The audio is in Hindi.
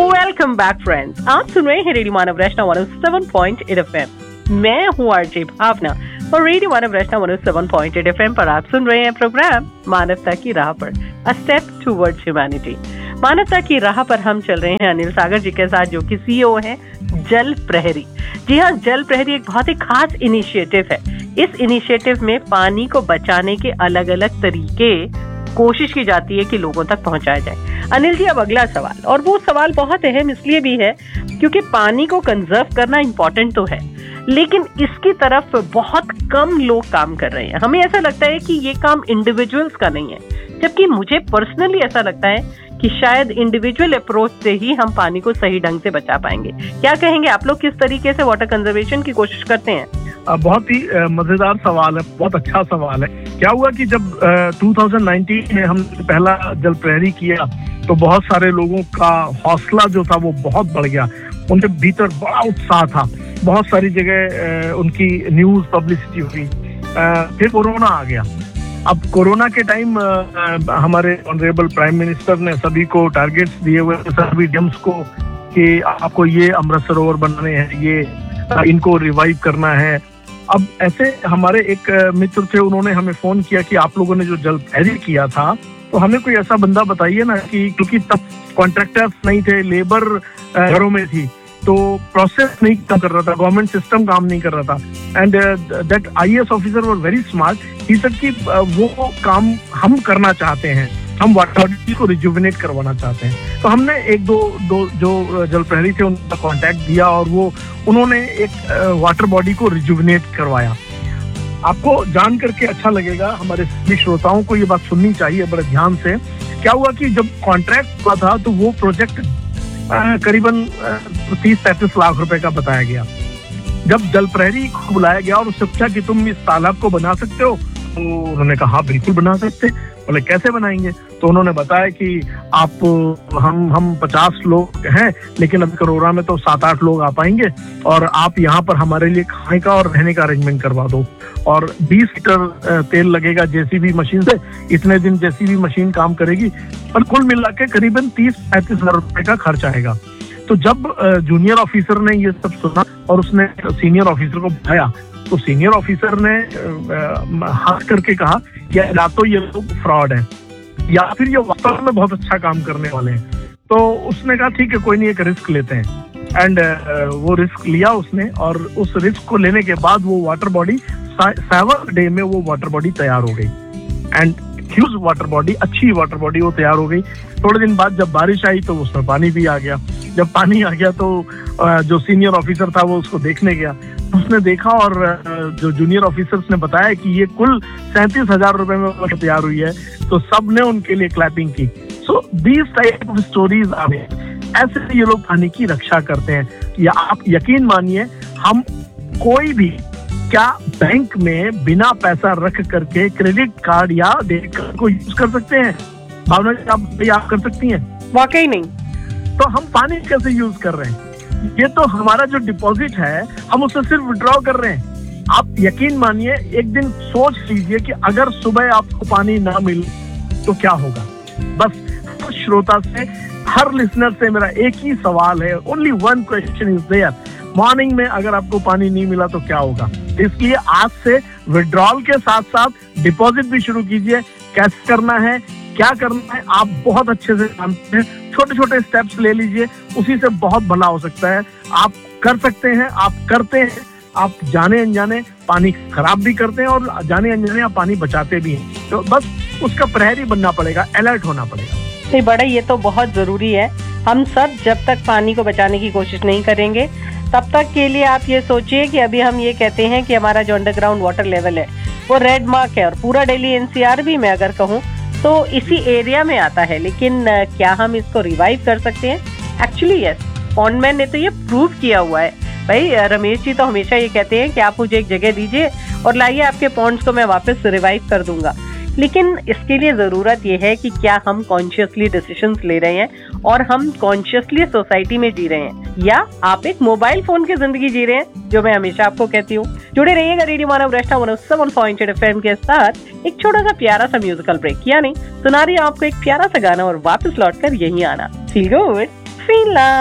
वेलकम बैक फ्रेंड्स, आप सुन रहे हैं रेडियो मानव रचना 107.8 FM। मैं हूँ आरजे भावना और रेडियो मानव रचना 107.8 FM पर आप सुन रहे हैं प्रोग्राम मानवता की राह पर, अ स्टेप टुवर्ड्स ह्यूमैनिटी। मानवता की राह पर हम चल रहे हैं अनिल सागर जी के साथ, जो कि सीईओ हैं जल प्रहरी। जी हाँ, जल प्रहरी एक बहुत ही खास इनिशिएटिव है। इस इनिशिएटिव में पानी को बचाने के अलग अलग तरीके कोशिश की जाती है कि लोगों तक पहुंचाया जाए। अनिल जी, अब अगला सवाल, और वो सवाल बहुत अहम इसलिए भी है क्योंकि पानी को कंजर्व करना इम्पोर्टेंट तो है, लेकिन इसकी तरफ बहुत कम लोग काम कर रहे हैं। हमें ऐसा लगता है कि ये काम इंडिविजुअल्स का नहीं है, जबकि मुझे पर्सनली ऐसा लगता है कि शायद इंडिविजुअल अप्रोच से ही हम पानी को सही ढंग से बचा पाएंगे। क्या कहेंगे आप लोग, किस तरीके से वाटर कंजर्वेशन की कोशिश करते हैं? बहुत ही मजेदार सवाल है, बहुत अच्छा सवाल है। क्या हुआ कि जब 2019 में हम पहला जल प्रहरी किया तो बहुत सारे लोगों का हौसला जो था वो बहुत बढ़ गया, उनके भीतर बड़ा उत्साह था, बहुत सारी जगह उनकी न्यूज पब्लिसिटी हुई। फिर कोरोना आ गया। अब कोरोना के टाइम हमारे ऑनरेबल प्राइम मिनिस्टर ने सभी को टारगेट्स दिए हुए, सभी डैम्स को, कि आपको ये अमृत सरोवर बनाने हैं, ये इनको रिवाइव करना है। अब ऐसे हमारे एक मित्र थे, उन्होंने हमें फोन किया कि आप लोगों ने जो जल प्रहरी किया था तो हमें कोई ऐसा बंदा बताइए ना, कि क्योंकि तब कॉन्ट्रैक्टर्स नहीं थे, लेबर घरों में थी, तो प्रोसेस नहीं काम कर रहा था, गवर्नमेंट सिस्टम काम नहीं कर रहा था। And that IAS officer was very smart. He said कि वो काम हम करना चाहते हैं, हम वाटर बॉडी को रिजुविनेट करवाना चाहते हैं। तो हमने एक दो जो जल प्रहरी थे उनका कांटेक्ट दिया और उन्होंने एक वाटर बॉडी को रिजुविनेट करवाया। आपको जान करके अच्छा लगेगा, हमारे सभी श्रोताओं को ये बात सुननी चाहिए बड़े ध्यान से। क्या हुआ कि जब कॉन्ट्रैक्ट हुआ था तो वो प्रोजेक्ट करीबन 30-35 लाख रुपए का बताया गया। जब जल प्रहरी को बुलाया गया और उससे पूछा कि तुम इस तालाब को बना सकते हो, तो उन्होंने कहा हाँ बिल्कुल बना सकते। बोले कैसे बनाएंगे? तो उन्होंने बताया कि आप हम 50 लोग हैं, लेकिन अभी कोरोना में तो 7-8 लोग आ पाएंगे, और आप यहाँ पर हमारे लिए खाने का और रहने का अरेंजमेंट करवा दो, और 20 लीटर तेल लगेगा जेसीबी मशीन से, इतने दिन जेसीबी मशीन काम करेगी, पर कुल मिला के करीबन 30-35 हजार रुपए का खर्च आएगा। तो जब जूनियर ऑफिसर ने ये सब सुना और उसने सीनियर ऑफिसर को बताया, तो सीनियर ऑफिसर ने हाथ करके कहा कि या तो ये लोग फ्रॉड है या फिर ये वास्तव में बहुत अच्छा काम करने वाले हैं। तो उसने कहा ठीक है, कोई नहीं, एक रिस्क लेते हैं। एंड वो रिस्क लिया उसने, और उस रिस्क को लेने के बाद वो वाटर बॉडी 7 डे में वो वाटर बॉडी तैयार हो गई। एंड ह्यूज वाटर बॉडी, अच्छी वाटर बॉडी वो तैयार हो गई। थोड़े दिन बाद जब बारिश आई तो उसमें पानी भी आ गया। जब पानी आ गया तो जो सीनियर ऑफिसर था वो उसको देखने गया, उसने देखा और जो जूनियर ऑफिसर्स ने बताया कि ये कुल 37,000 रुपए में तैयार हुई है, तो सब ने उनके लिए क्लैपिंग की। So these type of stories are ऐसे ये लोग पानी की रक्षा करते हैं। या आप यकीन मानिए, हम कोई भी क्या बैंक में बिना पैसा रख करके क्रेडिट कार्ड या डेबिट कार्ड को यूज कर सकते हैं? भावना जी, आप कर सकती हैं? वाकई नहीं। तो हम पानी कैसे यूज कर रहे हैं? ये तो हमारा जो डिपॉजिट है, हम उससे सिर्फ विड्रॉ कर रहे हैं। आप यकीन मानिए, एक दिन सोच लीजिए कि अगर सुबह आपको पानी ना मिले तो क्या होगा। बस श्रोता से, हर लिसनर से मेरा एक ही सवाल है, only one question is there, morning में अगर आपको पानी नहीं मिला तो क्या होगा? इसलिए आज से विड्रॉल के साथ साथ डिपॉजिट भी शुरू कीजिए। कैसे करना है, क्या करना है, आप बहुत अच्छे से जानते हैं। छोटे छोटे स्टेप्स ले लीजिए, उसी से बहुत भला हो सकता है। आप कर सकते हैं, आप करते हैं, आप जाने अनजाने पानी खराब भी करते हैं और जाने अनजाने आप पानी बचाते भी हैं। तो बस उसका प्रहरी बनना पड़ेगा, अलर्ट होना पड़ेगा। नहीं, बड़ा ये तो बहुत जरूरी है। हम सब जब तक पानी को बचाने की कोशिश नहीं करेंगे, तब तक के लिए आप ये सोचिए कि अभी हम ये कहते हैं कि हमारा जो अंडरग्राउंड वाटर लेवल है वो रेड मार्क है, और पूरा दिल्ली एनसीआर भी मैं अगर कहूँ तो इसी एरिया में आता है। लेकिन क्या हम इसको रिवाइव कर सकते हैं? एक्चुअली यस, पॉन्डमैन ने तो ये प्रूव किया हुआ है। भाई रमेश जी तो हमेशा ये कहते हैं कि आप मुझे एक जगह दीजिए और लाइए आपके पॉन्ड्स को मैं वापस रिवाइव कर दूंगा। लेकिन इसके लिए जरूरत यह है कि क्या हम कॉन्शियसली डिसीजंस ले रहे हैं और हम कॉन्शियसली सोसाइटी में जी रहे हैं, या आप एक मोबाइल फोन की जिंदगी जी रहे हैं, जो मैं हमेशा आपको कहती हूँ। जुड़े रहिएगा रेडियो मानव रचना 107.8 FM के साथ। एक छोटा सा प्यारा सा म्यूजिकल ब्रेक, किया नहीं सुना रही आपको एक प्यारा सा गाना और वापस लौटकर यहीं आना। Feel good, feel